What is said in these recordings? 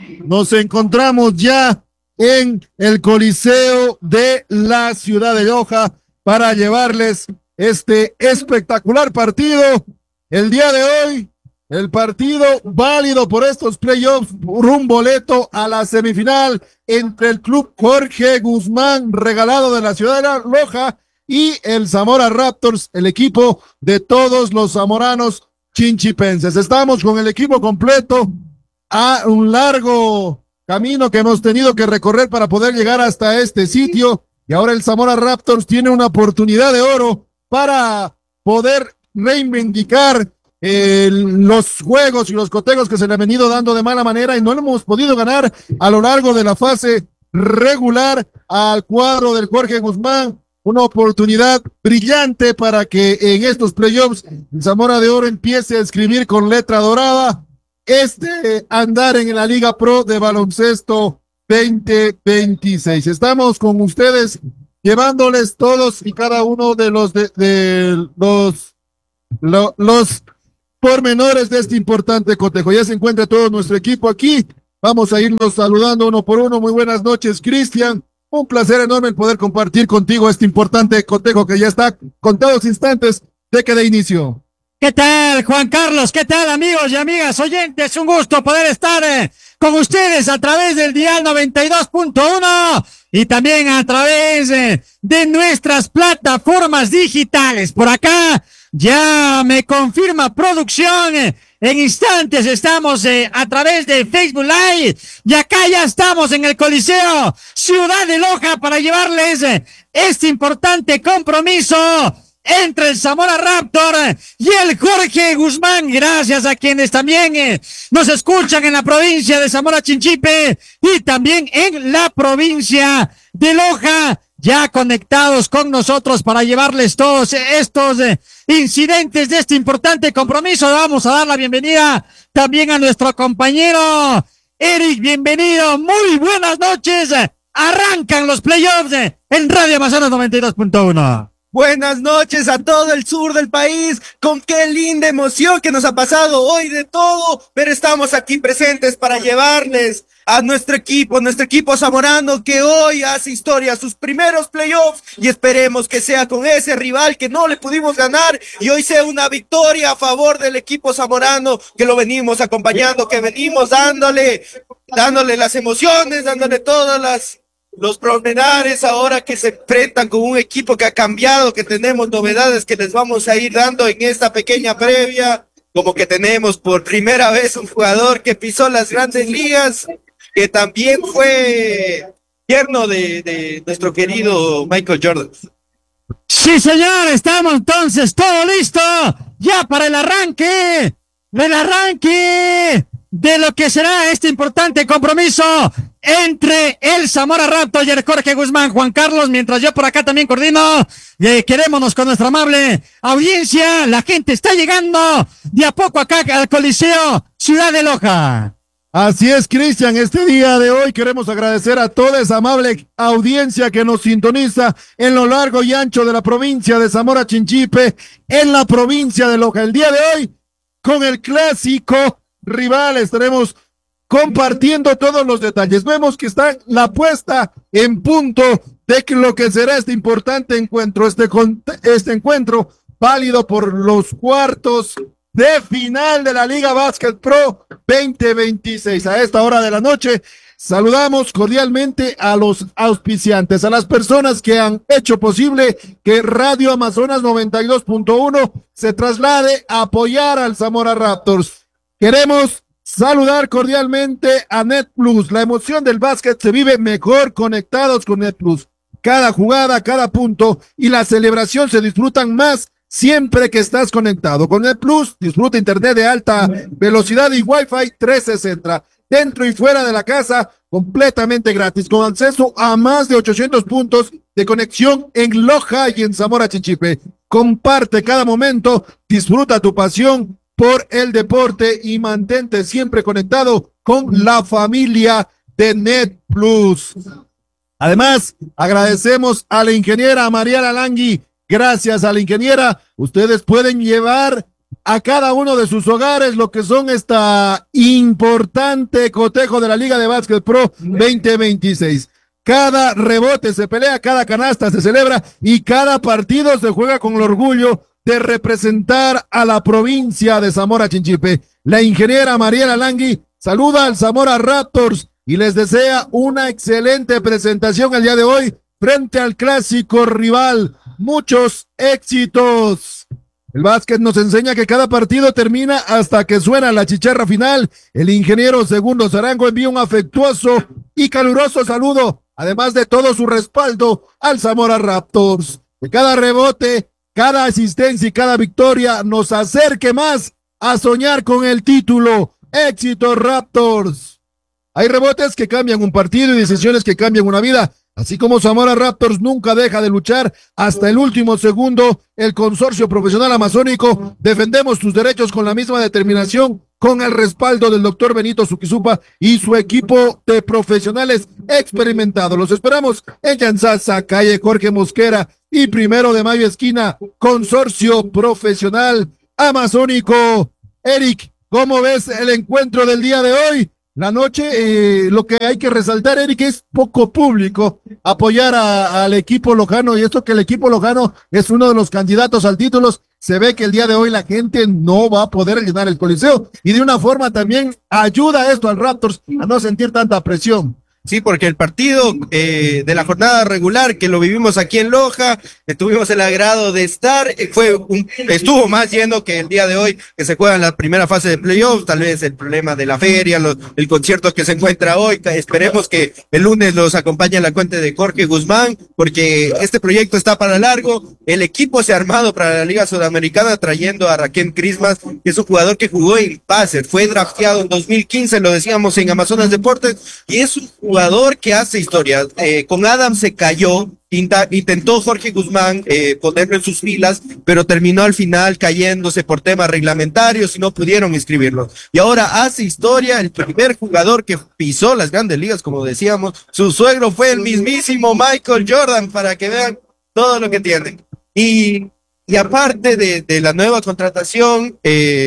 Nos encontramos ya en el Coliseo de la ciudad de Loja para llevarles este espectacular partido. El día de hoy, el partido válido por estos playoffs por un boleto a la semifinal entre el club Jorge Guzmán, regalado de la ciudad de Loja, y el Zamora Raptors, el equipo de todos los zamoranos chinchipenses. Estamos con el equipo completo a un largo camino que hemos tenido que recorrer para poder llegar hasta este sitio, y ahora el Zamora Raptors tiene una oportunidad de oro para poder reivindicar los juegos y los cotejos que se le han venido dando de mala manera y no lo hemos podido ganar a lo largo de la fase regular al cuadro del Jorge Guzmán. Una oportunidad brillante para que en estos playoffs el Zamora de Oro empiece a escribir con letra dorada andar en la Liga Pro de Baloncesto 2026. Estamos con ustedes llevándoles todos y cada uno de los pormenores de este importante cotejo. Ya se encuentra todo nuestro equipo aquí. Vamos a irnos saludando uno por uno. Muy buenas noches, Cristian. Un placer enorme el poder compartir contigo este importante cotejo que ya está contados instantes de que dé inicio. ¿Qué tal, Juan Carlos? ¿Qué tal, amigos y amigas oyentes? Un gusto poder estar con ustedes a través del dial 92.1 y también a través de nuestras plataformas digitales. Por acá ya me confirma producción. En instantes estamos a través de Facebook Live y acá ya estamos en el Coliseo Ciudad de Loja para llevarles este importante compromiso entre el Zamora Raptor y el Jorge Guzmán. Gracias a quienes también nos escuchan en la provincia de Zamora Chinchipe y también en la provincia de Loja, ya conectados con nosotros para llevarles todos estos incidentes de este importante compromiso. Vamos a dar la bienvenida también a nuestro compañero Eric. Bienvenido, muy buenas noches. Arrancan los playoffs en Radio Amazonas 92.1. Buenas noches a todo el sur del país, con qué linda emoción que nos ha pasado hoy de todo, pero estamos aquí presentes para llevarles a nuestro equipo zamorano que hoy hace historia, sus primeros playoffs, y esperemos que sea con ese rival que no le pudimos ganar y hoy sea una victoria a favor del equipo zamorano que lo venimos acompañando, que venimos dándole las emociones, dándole todas los pormenores ahora que se enfrentan con un equipo que ha cambiado, que tenemos novedades que les vamos a ir dando en esta pequeña previa, como que tenemos por primera vez un jugador que pisó las grandes ligas, que también fue yerno de nuestro querido Michael Jordan. Sí, señor, estamos entonces todo listo ya para el arranque de lo que será este importante compromiso entre el Zamora Raptor y el Jorge Guzmán. Juan Carlos, mientras yo por acá también coordino, quedémonos con nuestra amable audiencia. La gente está llegando de a poco acá al Coliseo Ciudad de Loja. Así es, Cristian, este día de hoy queremos agradecer a toda esa amable audiencia que nos sintoniza en lo largo y ancho de la provincia de Zamora Chinchipe, en la provincia de Loja. El día de hoy, con el clásico rival, estaremos compartiendo todos los detalles. Vemos que está la puesta en punto de lo que será este importante encuentro, este encuentro válido por los cuartos de final de la Liga Básquet Pro 2026. A esta hora de la noche saludamos cordialmente a los auspiciantes, a las personas que han hecho posible que Radio Amazonas 92.1 se traslade a apoyar al Zamora Raptors. Queremos saludar cordialmente a NetPlus. La emoción del básquet se vive mejor conectados con NetPlus. Cada jugada, cada punto y la celebración se disfrutan más siempre que estás conectado. Con NetPlus disfruta internet de alta velocidad y Wi-Fi 360 dentro y fuera de la casa, completamente gratis, con acceso a más de 800 puntos de conexión en Loja y en Zamora Chinchipe. Comparte cada momento, disfruta tu pasión por el deporte y mantente siempre conectado con la familia de NetPlus. Además, agradecemos a la ingeniera Mariela Langui. Gracias a la ingeniera, ustedes pueden llevar a cada uno de sus hogares lo que son esta importante cotejo de la Liga de Básquet Pro 2026. Cada rebote se pelea, cada canasta se celebra y cada partido se juega con el orgullo de representar a la provincia de Zamora Chinchipe. La ingeniera Mariela Langui saluda al Zamora Raptors y les desea una excelente presentación el día de hoy frente al clásico rival. Muchos éxitos. El básquet nos enseña que cada partido termina hasta que suena la chicharra final. El ingeniero Segundo Zarango envía un afectuoso y caluroso saludo, además de todo su respaldo al Zamora Raptors. Que cada rebote, cada asistencia y cada victoria nos acerque más a soñar con el título. ¡Éxito, Raptors! Hay rebotes que cambian un partido y decisiones que cambian una vida. Así como Zamora Raptors nunca deja de luchar hasta el último segundo, el Consorcio Profesional Amazónico defendemos tus derechos con la misma determinación, con el respaldo del doctor Benito Suquizupa y su equipo de profesionales experimentados. Los esperamos en Yanzasa, calle Jorge Mosquera y 1 de Mayo esquina, Consorcio Profesional Amazónico. Eric, ¿cómo ves el encuentro del día de hoy? La noche, lo que hay que resaltar, Eric, es poco público, apoyar al equipo lojano, y esto que el equipo lojano es uno de los candidatos al título. Se ve que el día de hoy la gente no va a poder llenar el Coliseo, y de una forma también ayuda esto al Raptors a no sentir tanta presión. Sí, porque el partido de la jornada regular que lo vivimos aquí en Loja, tuvimos el agrado de estar, estuvo más lleno que el día de hoy que se juega en la primera fase de playoffs. Tal vez el problema de la feria, el concierto que se encuentra hoy. Esperemos que el lunes los acompañe la cuenta de Jorge Guzmán, porque este proyecto está para largo. El equipo se ha armado para la Liga Sudamericana trayendo a Raquel Christmas, que es un jugador que jugó en Pacer, fue drafteado en 2015, lo decíamos en Amazonas Deportes, y es un jugador que hace historia. Con Adam se cayó, intentó Jorge Guzmán ponerlo en sus filas, pero terminó al final cayéndose por temas reglamentarios y no pudieron inscribirlo. Y ahora hace historia, el primer jugador que pisó las grandes ligas, como decíamos. Su suegro fue el mismísimo Michael Jordan, para que vean todo lo que tienen. Y aparte de la nueva contratación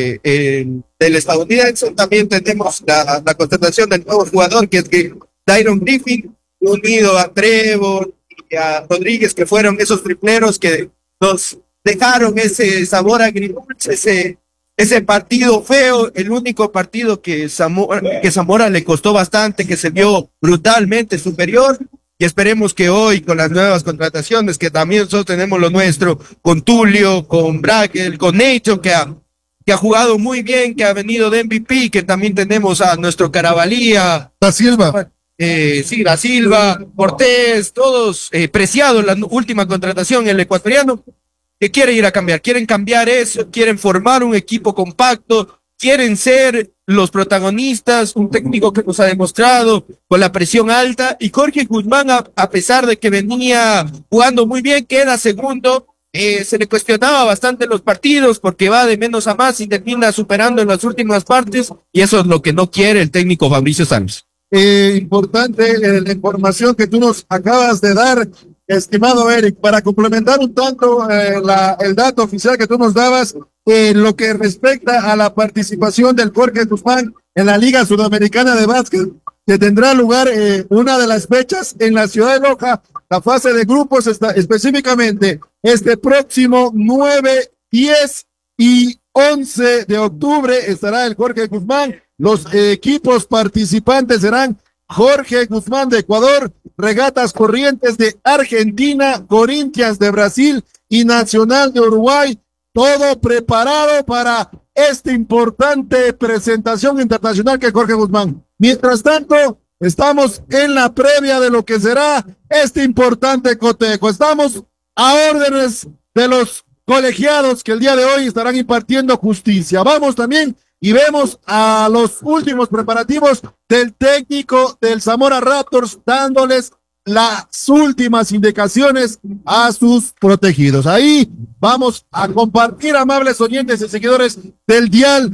del estadounidense, también tenemos la contratación del nuevo jugador, que es Tyron Griffin, unido a Trevor y a Rodríguez, que fueron esos tripleros que nos dejaron ese sabor agridulce, ese partido feo, el único partido que Zamora le costó bastante, que se vio brutalmente superior. Y esperemos que hoy, con las nuevas contrataciones, que también nosotros tenemos lo nuestro, con Tulio, con Brackel, con Nacho, que ha jugado muy bien, que ha venido de MVP, que también tenemos a nuestro Carabalía, Da Silva. Sí, Da Silva, Cortés, todos Preciado, la última contratación, el ecuatoriano, que quiere ir a cambiar, quieren cambiar eso, quieren formar un equipo compacto, quieren ser los protagonistas, un técnico que nos ha demostrado con la presión alta, y Jorge Guzmán, a pesar de que venía jugando muy bien, queda segundo. Se le cuestionaba bastante los partidos porque va de menos a más y termina superando en las últimas partes, y eso es lo que no quiere el técnico Fabricio Sánchez. Importante la información que tú nos acabas de dar, estimado Eric, para complementar un tanto el dato oficial que tú nos dabas, lo que respecta a la participación del Jorge Guzmán en la Liga Sudamericana de Básquet, que tendrá lugar una de las fechas en la ciudad de Loja. La fase de grupos está específicamente este próximo 9, 10 y 11 de octubre estará el Jorge Guzmán. Los equipos participantes serán Jorge Guzmán de Ecuador, Regatas Corrientes de Argentina, Corinthians de Brasil y Nacional de Uruguay. Todo preparado para esta importante presentación internacional que es Jorge Guzmán. Mientras tanto, estamos en la previa de lo que será este importante cotejo. Estamos a órdenes de los colegiados que el día de hoy estarán impartiendo justicia. Vamos también y vemos a los últimos preparativos del técnico del Zamora Raptors, dándoles las últimas indicaciones a sus protegidos. Ahí vamos a compartir, amables oyentes y seguidores del dial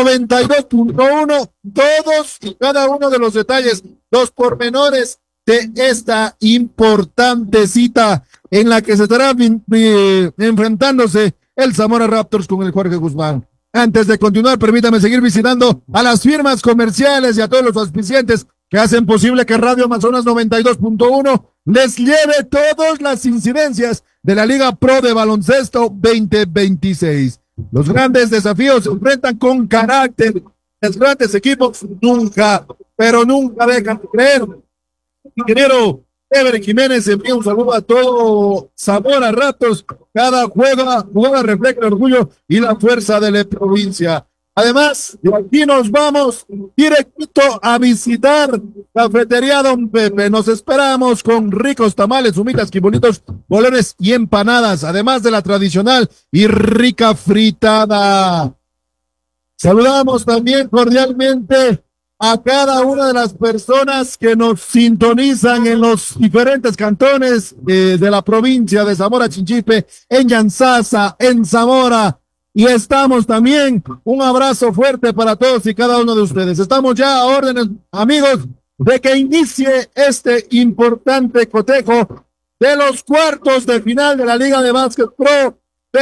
92.1, todos y cada uno de los detalles, los pormenores de esta importante cita en la que se estará enfrentándose el Zamora Raptors con el Jorge Guzmán. Antes de continuar, permítame seguir visitando a las firmas comerciales y a todos los auspiciantes que hacen posible que Radio Amazonas 92.1 les lleve todas las incidencias de la Liga Pro de Baloncesto 2026. Los grandes desafíos se enfrentan con carácter. Los grandes equipos nunca, pero nunca dejan de creer. Ingeniero Ever Jiménez envía un saludo a todo Zamora Raptors. Cada jugada refleja el orgullo y la fuerza de la provincia. Además, de aquí nos vamos directo a visitar Cafetería Don Pepe. Nos esperamos con ricos tamales, humitas, quibolitos, bolones y empanadas, además de la tradicional y rica fritada. Saludamos también cordialmente a cada una de las personas que nos sintonizan en los diferentes cantones de la provincia de Zamora Chinchipe, en Yanzasa, en Zamora. Y estamos también, un abrazo fuerte para todos y cada uno de ustedes. Estamos ya a órdenes, amigos, de que inicie este importante cotejo de los cuartos de final de la Liga de Básquet Pro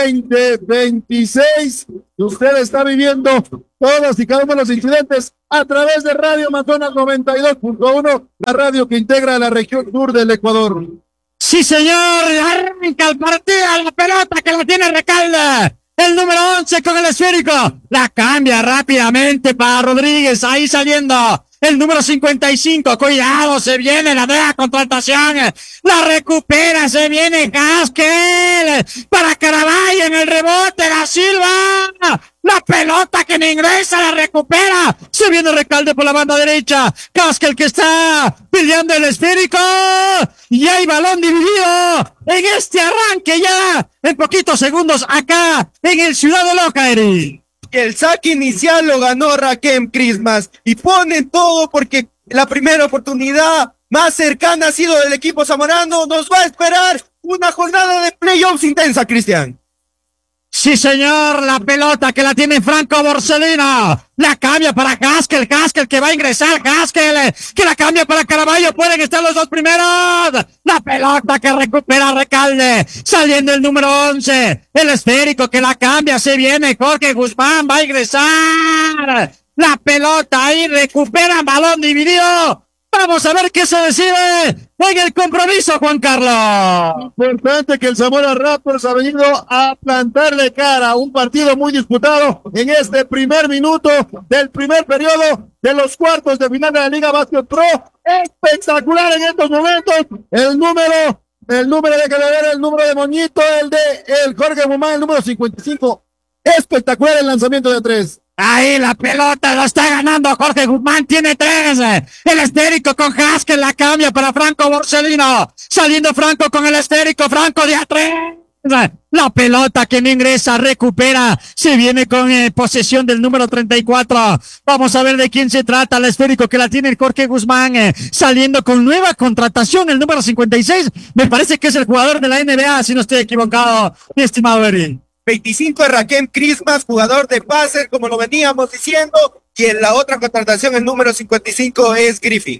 2026. Usted está viviendo todos y cada uno de los incidentes a través de Radio Amazonas 92.1, la radio que integra la región sur del Ecuador. Sí, señor, arranca el partido, la pelota que la tiene Recalde. El número 11 con el esférico. La cambia rápidamente para Rodríguez. Ahí saliendo. El número 55. Cuidado, se viene la nueva contratación. La recupera, se viene Haskell. Para Caraballo en el rebote. Da Silva. La pelota que no ingresa, la recupera. Se viene Recalde por la banda derecha. Haskell que está peleando el esférico. Y hay balón dividido en este arranque ya. En poquitos segundos acá en el Ciudad de Loja, Eri. El saque inicial lo ganó Raquel Christmas y ponen todo porque la primera oportunidad más cercana ha sido del equipo zamorano. Nos va a esperar una jornada de playoffs intensa, Cristian. Sí, señor, la pelota que la tiene Franco Borsellino. La cambia para Haskell que va a ingresar, Haskell que la cambia para Caraballo. Pueden estar los dos primeros. La pelota que recupera Recalde. Saliendo el número 11. El esférico que la cambia. Se viene Jorge Guzmán. Va a ingresar. La pelota ahí recupera balón dividido. Vamos a ver qué se decide en el compromiso, Juan Carlos. Importante que el Zamora Raptors ha venido a plantarle cara a un partido muy disputado en este primer minuto del primer periodo de los cuartos de final de la Liga Básquet Pro. Espectacular en estos momentos. El número de Moñito, el Jorge Guzmán, el número 55. Espectacular el lanzamiento de tres. Ahí la pelota la está ganando Jorge Guzmán, tiene 3. El esférico con Haskell la cambia para Franco Borsellino. Saliendo Franco con el esférico, Franco de A3. La pelota que no ingresa, recupera. Se viene con posesión del número 34. Vamos a ver de quién se trata. El esférico que la tiene Jorge Guzmán. Saliendo con nueva contratación, el número 56. Me parece que es el jugador de la NBA, si no estoy equivocado, mi estimado Eri. 25 es Raquel Christmas, jugador de base, como lo veníamos diciendo, y en la otra contratación el número 55 es Griffin.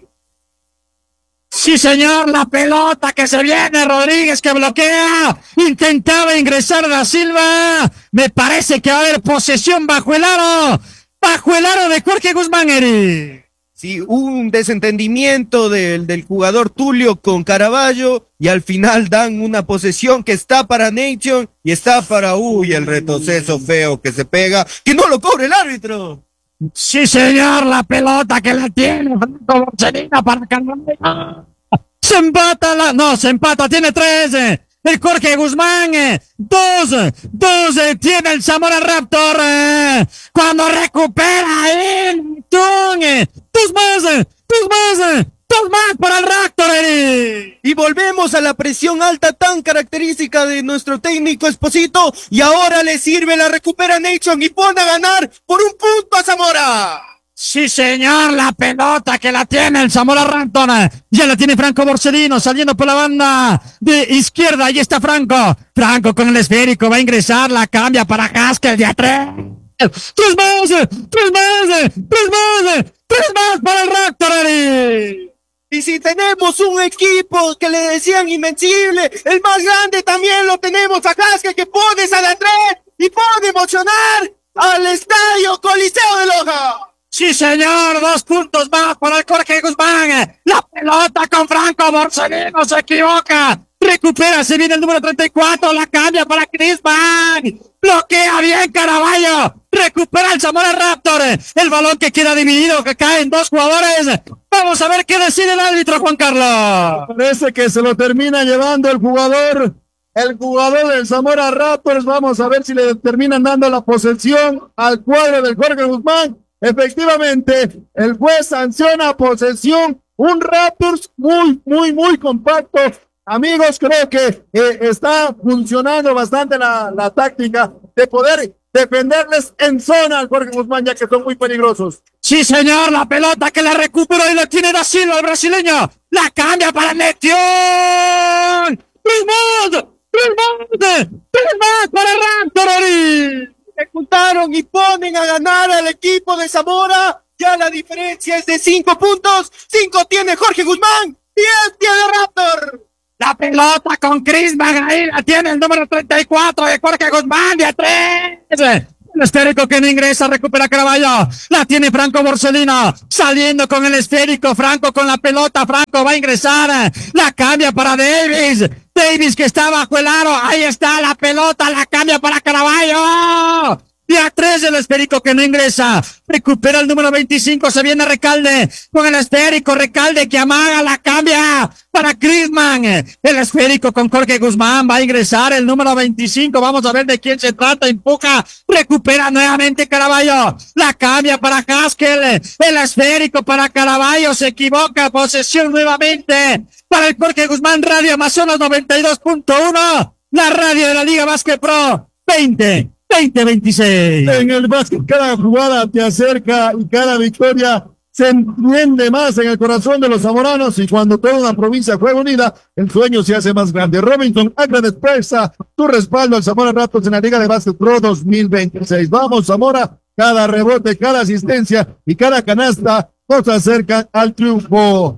Sí, señor, la pelota que se viene, Rodríguez que bloquea, intentaba ingresar Da Silva, me parece que va a haber posesión bajo el aro de Jorge Guzmán, Eri. Sí, un desentendimiento del jugador Tulio con Caraballo y al final dan una posesión que está para Nation y está para, el retroceso feo que se pega, que no lo cobre el árbitro. Sí, señor, la pelota que la tiene Franco Borsellino para Caraballo. Se empata, tiene 3. El Jorge Guzmán, 2 tiene el Zamora Raptor, cuando recupera el dos más para el Raptor. Y volvemos a la presión alta tan característica de nuestro técnico Esposito, y ahora le sirve, la recupera Nation y pone a ganar por un punto a Zamora. Sí, señor, la pelota que la tiene el Zamora Raptor. Ya la tiene Franco Borsellino saliendo por la banda de izquierda. Ahí está Franco. Franco con el esférico va a ingresar. La cambia para Haskell de A3. ¡Tres más para el Raptor! Y si tenemos un equipo que le decían invencible, el más grande también lo tenemos a Haskell, que pone a la 3 y pone emocionar. al Estadio Coliseo de Loja. Sí, señor, 2 puntos más para el Jorge Guzmán. La pelota con Franco Borsellino, se equivoca. Recupera, se viene el número 34, la cambia para Griezmann. Bloquea bien Caraballo. Recupera el Zamora Raptor. El balón que queda dividido, que cae en 2 jugadores. Vamos a ver qué decide el árbitro, Juan Carlos. Parece que se lo termina llevando el jugador del Zamora Raptors. Vamos a ver si le terminan dando la posesión al cuadro del Jorge Guzmán. Efectivamente, el juez sanciona posesión. Un Raptors muy compacto. Amigos, creo que está funcionando bastante la táctica de poder defenderles en zona al Jorge Guzmán, ya que son muy peligrosos. Sí, señor, la pelota que la recuperó y la tiene Da Silva, el brasileño. La cambia para Netión. Griezmann para Raptor. Ejecutaron y ponen a ganar al equipo de Zamora. Ya la diferencia es de 5 puntos. 5 tiene Jorge Guzmán, 10 tiene Raptor. La pelota con Griezmann, ahí la tiene el número 34 de Jorge Guzmán, de a 3. El esférico que no ingresa, recupera Caraballo. La tiene Franco Borsellino. Saliendo con el esférico. Franco con la pelota. Franco va a ingresar. La cambia para Davis. Davis que está bajo el aro. Ahí está la pelota. La cambia para Caraballo. Y a 3 el esférico que no ingresa. Recupera el número 25. Se viene Recalde con el esférico. Recalde que amaga. La cambia para Griezmann. El esférico con Jorge Guzmán. Va a ingresar el número 25. Vamos a ver de quién se trata. Empuja. Recupera nuevamente Caraballo. La cambia para Haskell. El esférico para Caraballo. Se equivoca. Posesión nuevamente para el Jorge Guzmán. Radio Amazonas 92.1. La radio de la Liga Básquet Pro 2026. En el básquet, cada jugada te acerca y cada victoria se entiende más en el corazón de los zamoranos, y cuando toda una provincia juega unida, el sueño se hace más grande. Robinson Akron expresa tu respaldo al Zamora Raptors en la Liga de Básquet Pro 2026. Vamos, Zamora, cada rebote, cada asistencia y cada canasta nos acercan al triunfo.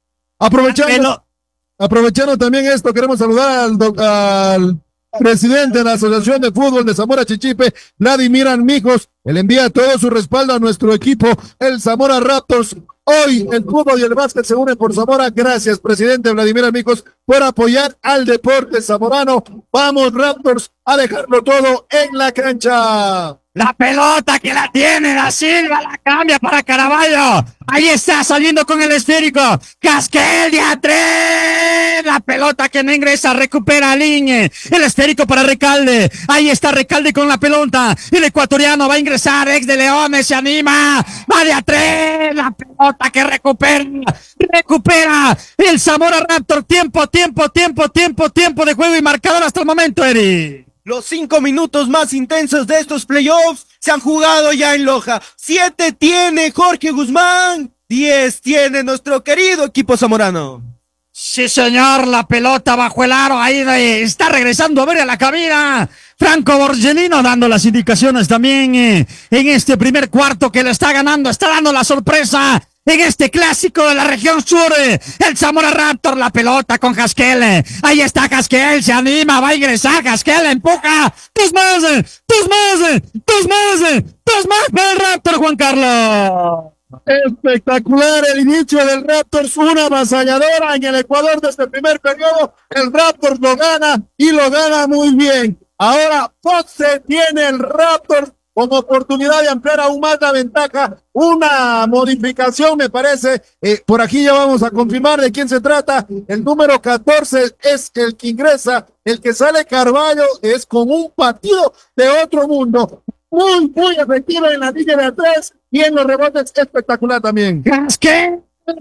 Aprovechando también esto, queremos saludar al presidente de la Asociación de Fútbol de Zamora Chinchipe, Vladimir Armijos. Él envía todo su respaldo a nuestro equipo, el Zamora Raptors. Hoy el fútbol y el básquet se unen por Zamora. Gracias, presidente Vladimir Armijos, por apoyar al deporte zamorano. Vamos, Raptors, a dejarlo todo en la cancha. La pelota que la tiene Da Silva, la cambia para Caraballo. Ahí está saliendo con el esférico. Haskell de a 3. La pelota que no ingresa, recupera a Ligne. El esférico para Recalde. Ahí está Recalde con la pelota. El ecuatoriano va a ingresar. Ex de Leones se anima. Va de a 3. La pelota que recupera el Zamora Raptor. Tiempo de juego y marcador hasta el momento, Eri. Los 5 minutos más intensos de estos playoffs se han jugado ya en Loja. 7 tiene Jorge Guzmán, 10 tiene nuestro querido equipo zamorano. Sí, señor, la pelota bajo el aro, ahí está regresando a ver a la cabina. Franco Borsellino dando las indicaciones también en este primer cuarto que le está ganando, está dando la sorpresa. En este clásico de la región sur, el Zamora Raptor, la pelota con Haskell. Ahí está Haskell, se anima, va a ingresar Haskell, empuja. Dos más para el Raptor, Juan Carlos. Espectacular el inicio del Raptors, una avasalladora en el Ecuador de este primer periodo. El Raptors lo gana y lo gana muy bien. Ahora Foxe tiene el Raptors con oportunidad de ampliar aún más la ventaja. Una modificación, me parece. Por aquí ya vamos a confirmar de quién se trata. El número 14 es el que ingresa. El que sale Carvalho es con un partido de otro mundo. Muy efectivo en la línea de atrás y en los rebotes espectacular también. Haskell,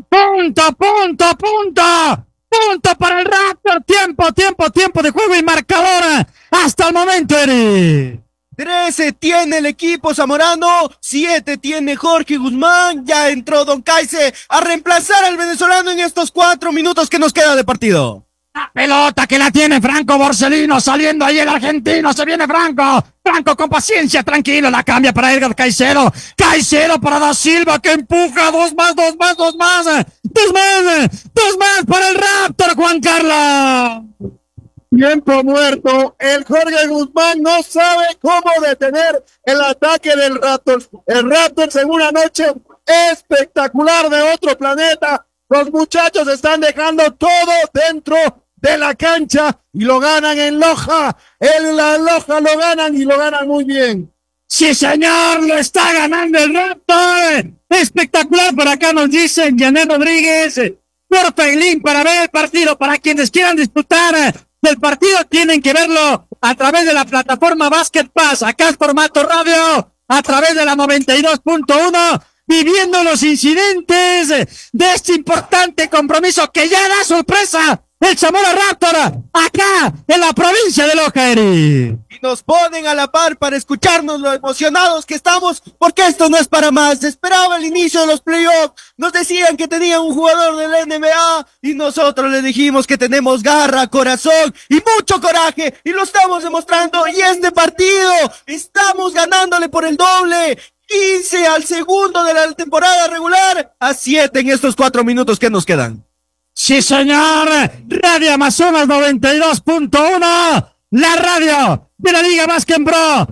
punto para el Raptor. Tiempo de juego y marcador hasta el momento, Eri. 13 tiene el equipo zamorano, 7 tiene Jorge Guzmán, ya entró Don Caice a reemplazar al venezolano en estos 4 minutos que nos queda de partido. La pelota que la tiene Franco Borsellino, saliendo ahí el argentino, se viene Franco con paciencia, tranquilo, la cambia para Edgar Caicedo para Da Silva que empuja, dos más para el Raptor, Juan Carlos. Tiempo muerto. El Jorge Guzmán no sabe cómo detener el ataque del Raptors. El Raptors en una noche espectacular de otro planeta. Los muchachos están dejando todo dentro de la cancha y lo ganan en Loja. En la Loja lo ganan y lo ganan muy bien. Sí, señor, lo está ganando el Raptor. Espectacular, por acá nos dicen Janet Rodríguez. Porfa el link para ver el partido. Para quienes quieran disfrutar del partido, tienen que verlo a través de la plataforma Basket Pass. Acá es formato radio, a través de la 92.1, viviendo los incidentes de este importante compromiso que ya da sorpresa. El Zamora Raptor, acá en la provincia de Loja, Eri. Y nos ponen a la par para escucharnos lo emocionados que estamos, porque esto no es para más. Se esperaba el inicio de los playoffs, nos decían que tenían un jugador de la NBA y nosotros les dijimos que tenemos garra, corazón y mucho coraje y lo estamos demostrando. Y este partido estamos ganándole por el doble. 15 al segundo de la temporada regular a 7 en estos 4 minutos que nos quedan. Sí, señor. Radio Amazonas 92.1, la radio de la Liga Básquet Pro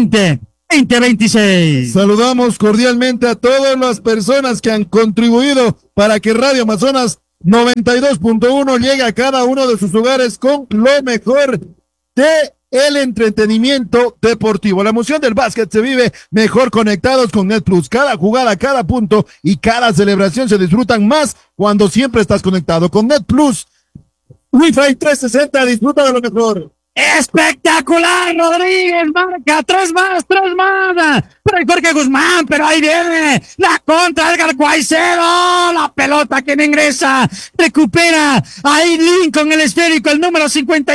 2026. Saludamos cordialmente a todas las personas que han contribuido para que Radio Amazonas 92.1 llegue a cada uno de sus hogares con lo mejor de el entretenimiento deportivo. La emoción del básquet se vive mejor conectados con Net Plus. Cada jugada, cada punto y cada celebración se disfrutan más cuando siempre estás conectado con Net Plus. Wi-Fi 360, disfruta de lo mejor. Espectacular, Rodríguez, marca, tres más, para el Jorge Guzmán, pero ahí viene la contra, Edgar Cuaicedo, la pelota que no ingresa, recupera, ahí Lincoln el esférico, el número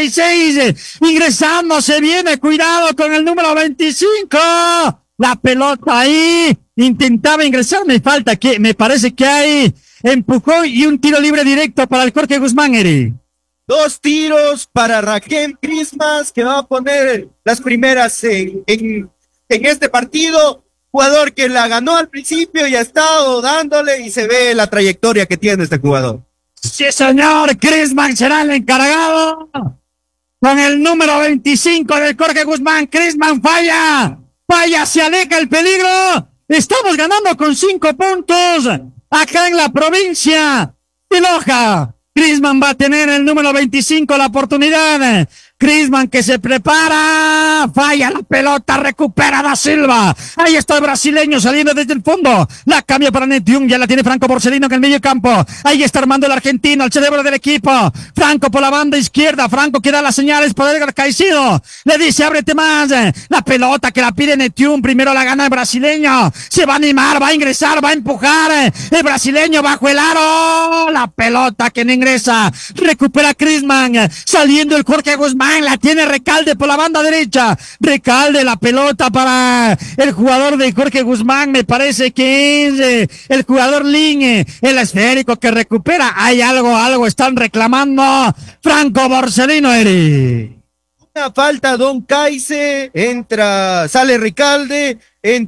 56, ingresando, se viene, cuidado con el número 25, la pelota ahí, intentaba ingresar, me parece que hay empujón y un tiro libre directo para el Jorge Guzmán, Eri. 2 tiros para Raquel Christmas, que va a poner las primeras en este partido. Jugador que la ganó al principio y ha estado dándole y se ve la trayectoria que tiene este jugador. Sí, señor, Christmas será el encargado. Con el número 25 del Jorge Guzmán, Christmas falla, se aleja el peligro. Estamos ganando con 5 puntos acá en la provincia de Loja. Griezmann va a tener el número 25 la oportunidad. Griezmann que se prepara, falla la pelota, recupera Da Silva. Ahí está el brasileño saliendo desde el fondo. La cambia para Netium, ya la tiene Franco Borsellino en el medio campo. Ahí está armando el argentino, el cerebro del equipo. Franco por la banda izquierda, Franco que da las señales para Edgar Caicedo. Le dice, ábrete más. La pelota que la pide Netium, primero la gana el brasileño. Se va a animar, va a ingresar, va a empujar. El brasileño bajo el aro. La pelota que no ingresa. Recupera Griezmann, saliendo el Jorge Guzmán. La tiene Recalde por la banda derecha. Recalde, la pelota para el jugador de Jorge Guzmán. Me parece que es el jugador Lin, el esférico que recupera. Hay algo están reclamando. Franco Borsellino, Eri. Una falta, Don Caice. Sale Recalde.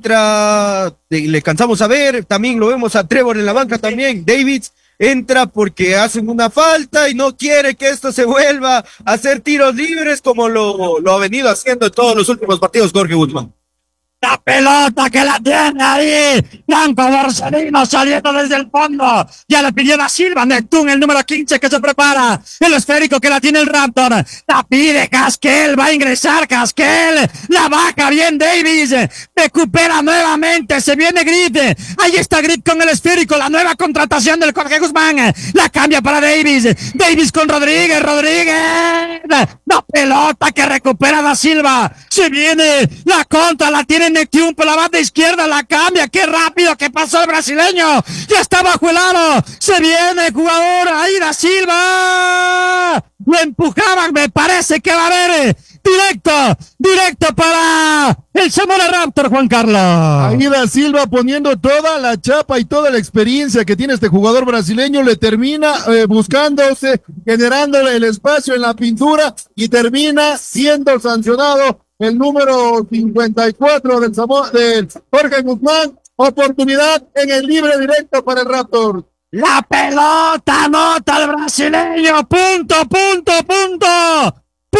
Le cansamos a ver. También lo vemos a Trevor en la banca también. Davids. Entra porque hacen una falta y no quiere que esto se vuelva a hacer tiros libres como lo ha venido haciendo en todos los últimos partidos Jorge Guzmán. La pelota que la tiene ahí, Franco Borsellino saliendo desde el fondo, ya le pidió Da Silva, Neptune, el número 15 que se prepara, el esférico que la tiene el Raptor, la pide Casquel, va a ingresar Casquel, la baja bien Davis, recupera nuevamente, se viene Grip, ahí está Grip con el esférico, la nueva contratación del Jorge Guzmán, la cambia para Davis con Rodríguez, la pelota que recupera Da Silva, se viene la contra, la tiene Neptune por la banda izquierda, la cambia, qué rápido que pasó el brasileño, ya está bajo el aro, se viene el jugador, ahí Da Silva, lo empujaban, me parece que va a haber directo para el Zamora Raptor, Juan Carlos. Ahí Da Silva poniendo toda la chapa y toda la experiencia que tiene este jugador brasileño, le termina buscándose, generándole el espacio en la pintura y termina siendo sancionado el número 54 del Jorge Guzmán. Oportunidad en el libre directo para el Raptor. La pelota anota el brasileño, punto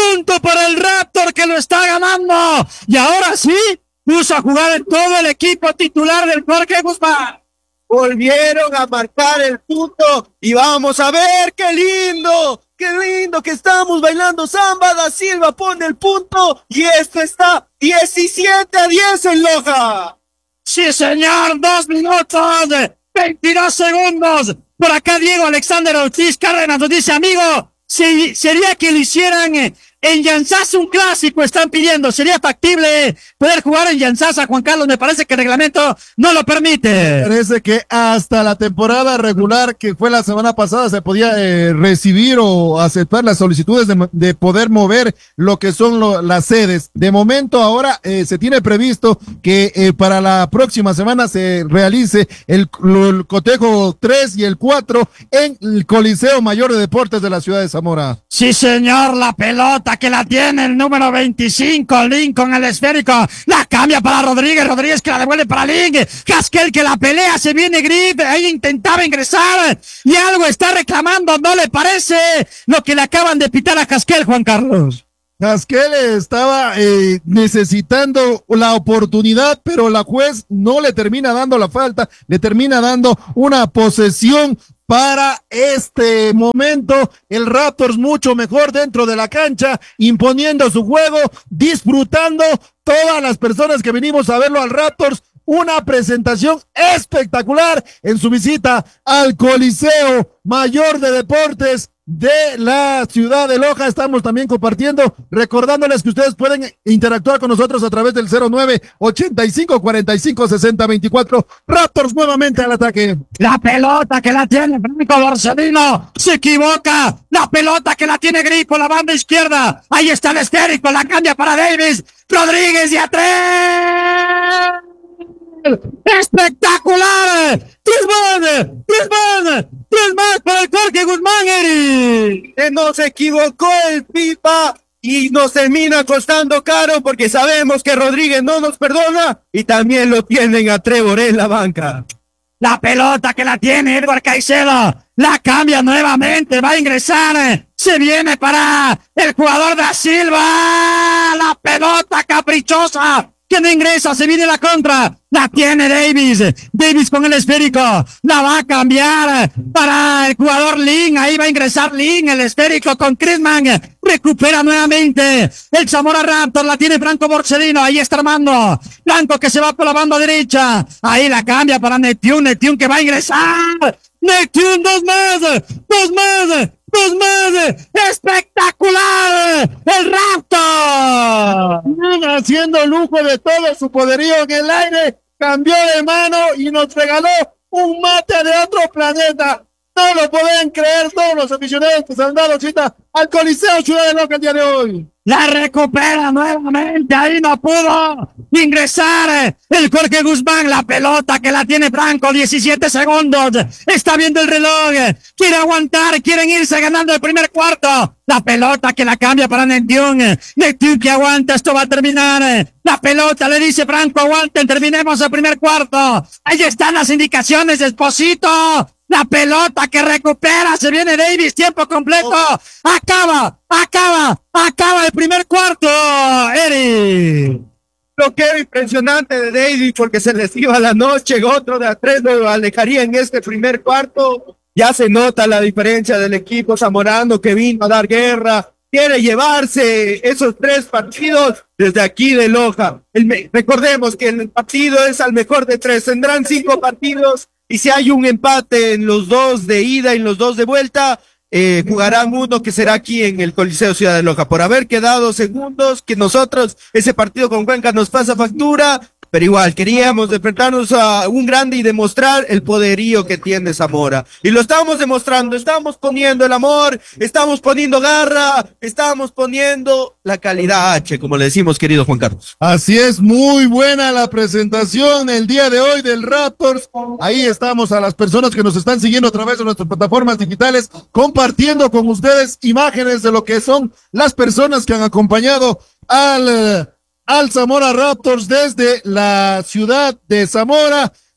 Punto para el Raptor que lo está ganando. Y ahora sí, puso a jugar en todo el equipo titular del Jorge Guzmán. Volvieron a marcar el punto y vamos a ver qué lindo que estamos bailando samba. Da Silva pone el punto y esto está 17-10 en Loja. Sí, señor, 2 minutos, 22 segundos. Por acá Diego Alexander Ortiz Cárdenas nos dice, amigo, sería que lo hicieran en Yansasa un clásico, están pidiendo. ¿Sería factible poder jugar en Yansasa, Juan Carlos? Me parece que el reglamento no lo permite. Parece que hasta la temporada regular que fue la semana pasada se podía recibir o aceptar las solicitudes de poder mover lo que son las sedes. De momento ahora se tiene previsto que para la próxima semana se realice el cotejo 3 y el 4 en el Coliseo Mayor de Deportes de la ciudad de Zamora. Sí, señor, la pelota que la tiene el número 25, Lincoln, el esférico, la cambia para Rodríguez que la devuelve para Link, Casquel que la pelea, se viene Grip, ahí intentaba ingresar y algo está reclamando, ¿no le parece lo que le acaban de pitar a Casquel, Juan Carlos? Casquel estaba necesitando la oportunidad, pero la juez no le termina dando la falta, le termina dando una posesión para este momento. El Raptors mucho mejor dentro de la cancha, imponiendo su juego, disfrutando todas las personas que venimos a verlo al Raptors. Una presentación espectacular en su visita al Coliseo Mayor de Deportes de la ciudad de Loja. Estamos también compartiendo, recordándoles que ustedes pueden interactuar con nosotros a través del 09-85-45-60-24. Raptors nuevamente al ataque. La pelota que la tiene Franco Borsellino, se equivoca. La pelota que la tiene Grip por la banda izquierda. Ahí está el esférico, la cambia para Davis. Rodríguez y a 3. ¡Espectacular! ¡Tres más para el Jorge Guzmán, Eri! No se equivocó el Pipa y nos termina costando caro porque sabemos que Rodríguez no nos perdona y también lo tienen a Trevor en la banca. La pelota que la tiene Edward Caicedo, la cambia nuevamente, va a ingresar, se viene para el jugador Da Silva, la pelota caprichosa que no ingresa, se viene la contra, la tiene Davis con el esférico, la va a cambiar para el jugador Lin, ahí va a ingresar Lin, el esférico con Crisman, recupera nuevamente el Zamora Raptor, la tiene Franco Borsellino, ahí está Armando, Blanco que se va por la banda derecha, ahí la cambia para Neptune que va a ingresar, Neptune, dos más, espectacular, el Raptor, haciendo lujo de todo su poderío en el aire, cambió de mano y nos regaló un mate de otro planeta. No lo pueden creer todos los aficionados que se han dado cita al Coliseo Ciudad de Loja el día de hoy. La recupera nuevamente, ahí no pudo ingresar el Jorge Guzmán, la pelota que la tiene Franco, 17 segundos, está viendo el reloj, quiere aguantar, quieren irse ganando el primer cuarto, la pelota que la cambia para Neptune que aguanta, esto va a terminar, la pelota le dice Franco, aguanten, terminemos el primer cuarto, ahí están las indicaciones de Esposito, la pelota que recupera, se viene Davis, tiempo completo, acaba el primer cuarto, Eri. Bloqueo impresionante de Davis porque se les iba la noche, otro de a 3 lo alejaría en este primer cuarto, ya se nota la diferencia del equipo zamorano que vino a dar guerra, quiere llevarse esos 3 partidos desde aquí de Loja. Recordemos que el partido es al mejor de 3, tendrán 5 partidos y si hay un empate en los 2 de ida y en los 2 de vuelta, jugarán uno que será aquí en el Coliseo Ciudad de Loja. Por haber quedado segundos, que nosotros, ese partido con Cuenca nos pasa factura, pero igual queríamos enfrentarnos a un grande y demostrar el poderío que tiene Zamora. Y lo estamos demostrando, estamos poniendo el amor, estamos poniendo garra, estamos poniendo la calidad H, como le decimos, querido Juan Carlos. Así es, muy buena la presentación el día de hoy del Raptors. Ahí estamos a las personas que nos están siguiendo a través de nuestras plataformas digitales, compartiendo con ustedes imágenes de lo que son las personas que han acompañado al Zamora Raptors desde la ciudad de Zamora.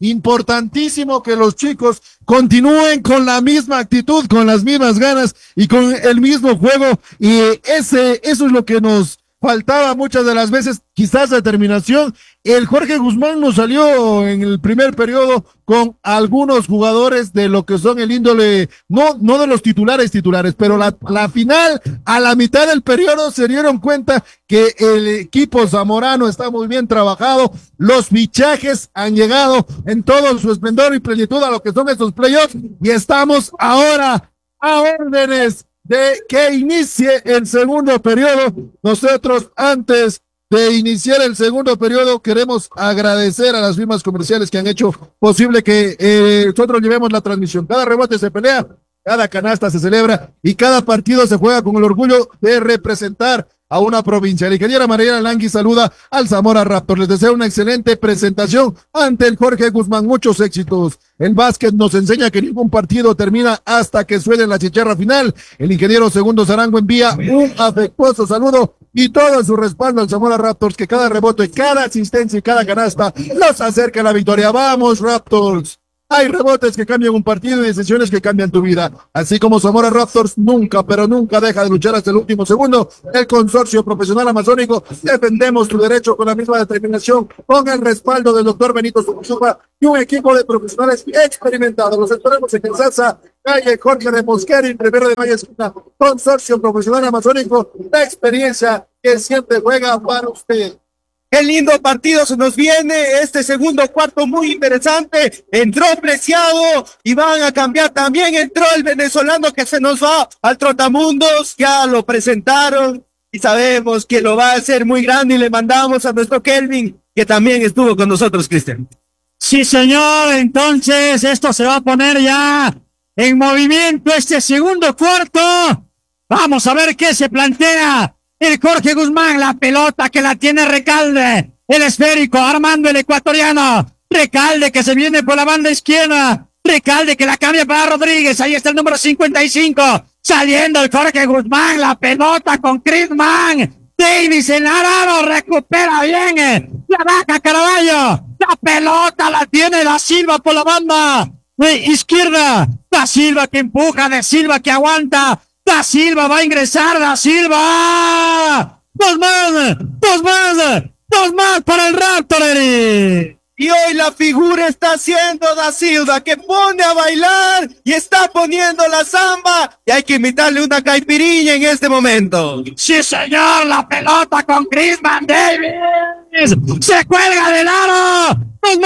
importantísimo que los chicos continúen con la misma actitud, con las mismas ganas y con el mismo juego. Y eso es lo que nos faltaba muchas de las veces, quizás determinación. El Jorge Guzmán nos salió en el primer periodo con algunos jugadores de lo que son el índole, no de los titulares, pero la final, a la mitad del periodo se dieron cuenta que el equipo zamorano está muy bien trabajado, los fichajes han llegado en todo su esplendor y plenitud a lo que son estos playoffs y estamos ahora a órdenes de que inicie el segundo periodo. Nosotros, antes de iniciar el segundo periodo, queremos agradecer a las firmas comerciales que han hecho posible que nosotros llevemos la transmisión. Cada rebote se pelea, cada canasta se celebra y cada partido se juega con el orgullo de representar a una provincia. La ingeniera Mariela Langui saluda al Zamora Raptor. Les deseo una excelente presentación ante el Jorge Guzmán. Muchos éxitos. El básquet nos enseña que ningún partido termina hasta que suene la chicharra final. El ingeniero Segundo Zarango envía un afectuoso saludo y todo su respaldo al Zamora Raptors, que cada rebote, cada asistencia y cada canasta nos acerca a la victoria. ¡Vamos, Raptors! Hay rebotes que cambian un partido y decisiones que cambian tu vida. Así como Zamora Raptors nunca, pero nunca deja de luchar hasta el último segundo. El consorcio profesional amazónico defendemos tu derecho con la misma determinación, con el respaldo del doctor Benito Sucuzupa y un equipo de profesionales experimentados. Los esperamos en Kansasa, calle Jorge de Mosquera, primero de mayo esquina. Consorcio profesional amazónico, la experiencia que siempre juega para usted. Qué lindo partido se nos viene, este segundo cuarto muy interesante, entró Preciado y van a cambiar también, entró el venezolano que se nos va al Trotamundos, ya lo presentaron y sabemos que lo va a hacer muy grande y le mandamos a nuestro Kelvin, que también estuvo con nosotros, Cristian. Sí, señor, entonces esto se va a poner ya en movimiento este segundo cuarto. Vamos a ver qué se plantea. El Jorge Guzmán, la pelota que la tiene Recalde, el esférico, Armando el ecuatoriano, Recalde que se viene por la banda izquierda, Recalde que la cambia para Rodríguez, ahí está el número 55, saliendo el Jorge Guzmán, la pelota con Crisman, Davis en Araro, recupera bien, la baja Caraballo, la pelota la tiene Da Silva por la banda izquierda, Da Silva que empuja, Da Silva que aguanta, Da Silva va a ingresar, Da Silva. Dos más para el Raptor, Eri. Y hoy la figura está haciendo Da Silva, que pone a bailar y está poniendo la samba. Y hay que invitarle una caipiriña en este momento. Sí, señor, la pelota con Crisman Davis. Se cuelga del aro.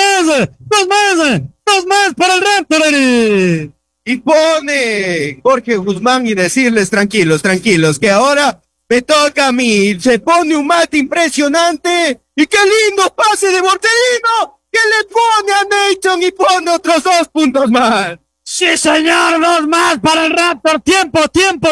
Dos más para el Raptor, Eri. Y pone Jorge Guzmán y decirles tranquilos, que ahora me toca a mí. Se pone un mate impresionante y qué lindo pase de Borselino que le pone a Nation y pone otros 2 puntos más. Sí, señor, 2 más para el Raptor. Tiempo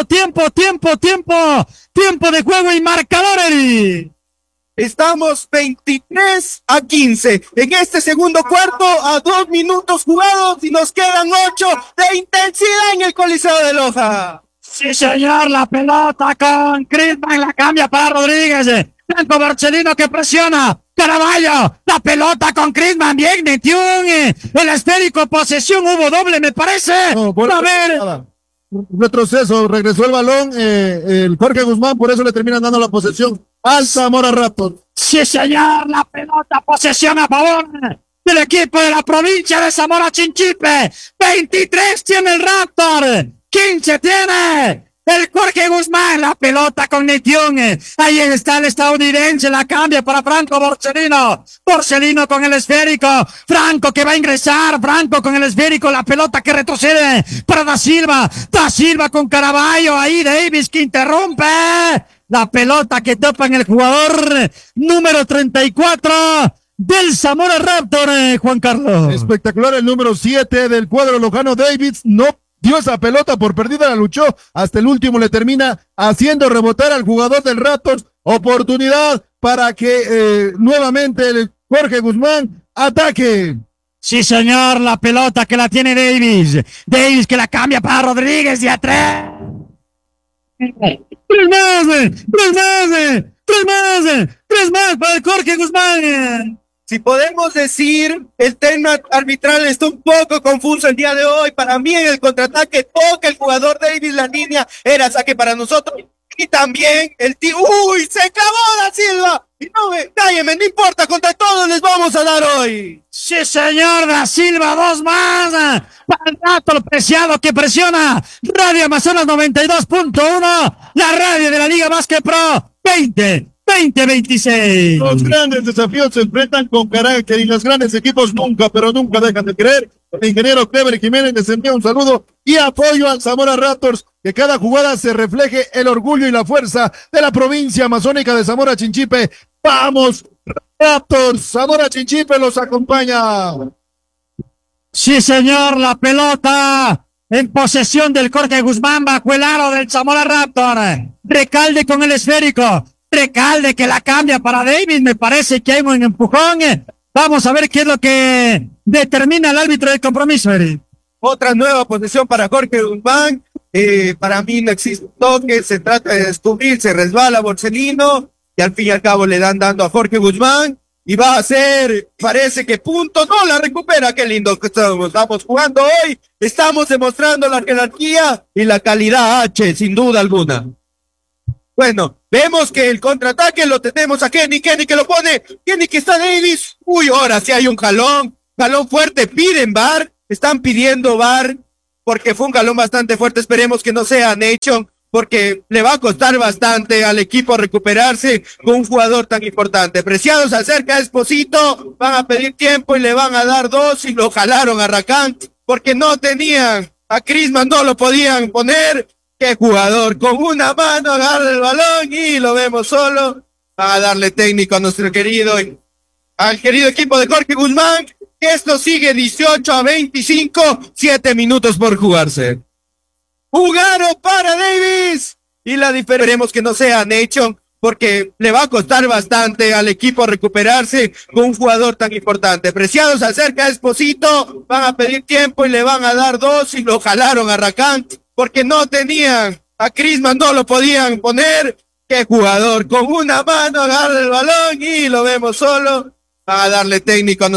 de juego y marcador, Eri. Estamos 23-15 en este segundo cuarto, a 2 minutos jugados y nos quedan 8 de intensidad en el Coliseo de Loja. Sí, señor, la pelota con Crisman, la cambia para Rodríguez. Franco Borselino que presiona. Caraballo, la pelota con Crisman, bien, Netión. El esférico, posesión, hubo doble, me parece. No, a ver. Retroceso, regresó el balón, el Jorge Guzmán, por eso le terminan dando la posesión al Zamora Raptor. Sí, señor, la pelota, posesión a favor del equipo de la provincia de Zamora Chinchipe. 23 tiene el Raptor, 15 tiene el Jorge Guzmán, la pelota con Netión. Ahí está el estadounidense, la cambia para Franco Borselino. Borselino con el esférico. Franco que va a ingresar. Franco con el esférico, la pelota que retrocede para Da Silva. Da Silva con Caraballo. Ahí Davis que interrumpe. La pelota que topa en el jugador número 34 del Zamora Raptor, Juan Carlos. Espectacular el número 7 del cuadro lojano. Davis no dio esa pelota por perdida, la luchó hasta el último, le termina haciendo rebotar al jugador del Raptors. Oportunidad para que nuevamente el Jorge Guzmán ataque. Sí, señor, la pelota que la tiene Davis. Davis que la cambia para Rodríguez de atrás. Tres más para el Jorge Guzmán. Si podemos decir, el tema arbitral está un poco confuso el día de hoy. Para mí en el contraataque toca el jugador Davis la línea, era saque para nosotros. Y también el tío, ¡uy! Se clavó Da Silva. Y no cálleme, no importa, contra todos les vamos a dar hoy. Sí, señor Da Silva, dos más. Para el rato preciado que presiona Radio Amazonas 92.1, la radio de la Liga Básquet Pro 2026. Los grandes desafíos se enfrentan con carácter y los grandes equipos nunca, pero nunca dejan de creer. El ingeniero Clever Jiménez les envía un saludo y apoyo al Zamora Raptors, que cada jugada se refleje el orgullo y la fuerza de la provincia amazónica de Zamora Chinchipe. ¡Vamos, Raptors! Zamora Chinchipe los acompaña. Sí, señor, la pelota en posesión del Jorge Guzmán bajo el aro del Zamora Raptor. Recalde con el esférico. Recalde que la cambia para Davis. Me parece que hay un empujón. Vamos a ver qué es lo que determina el árbitro del compromiso, Eric. Otra nueva posesión para Jorge Guzmán. Para mí no existe toque. Se trata de descubrir. Se resbala Borselino. Y al fin y al cabo le dan dando a Jorge Guzmán. Y va a ser, parece que punto, no la recupera. Qué lindo que estamos jugando hoy. Estamos demostrando la jerarquía y la calidad H, sin duda alguna. Bueno, vemos que el contraataque lo tenemos a Kenny que lo pone. Kenny que está Davis. Uy, ahora sí hay un jalón fuerte. Piden VAR, están pidiendo VAR porque fue un jalón bastante fuerte. Esperemos que no sea Nation, porque le va a costar bastante al equipo recuperarse con un jugador tan importante. Preciado se acerca a Esposito, van a pedir tiempo y le van a dar dos y lo jalaron a Racán porque no tenían a Crisman, no lo podían poner. Qué jugador, con una mano agarra el balón y lo vemos solo. Va a darle técnico a nuestro al querido equipo de Jorge Guzmán. Esto sigue 18-25, 7 minutos por jugarse. Jugaron para Davis y la diferencia, esperemos que no sea Nation, porque le va a costar bastante al equipo recuperarse con un jugador tan importante. Preciado se acerca a Esposito, van a pedir tiempo y le van a dar dos y lo jalaron a Racán porque no tenían a Crisman, no lo podían poner. Qué jugador, con una mano agarra el balón y lo vemos solo. Va a darle técnico a